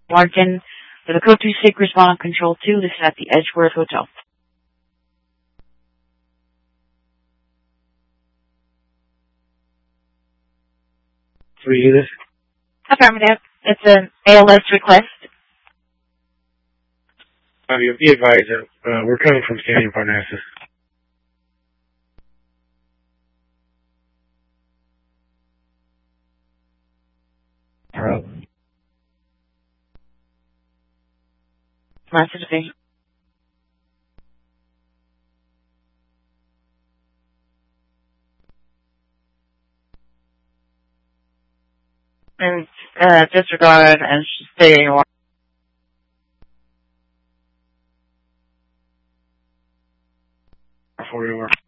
Larkin for the code 2 SIG respond on control 2. This is at the Edgeworth Hotel. Three units. Affirmative. It's an ALS request. Be advised that we're coming from Stadium Parnassus. Master division. And disregard and stay in your For your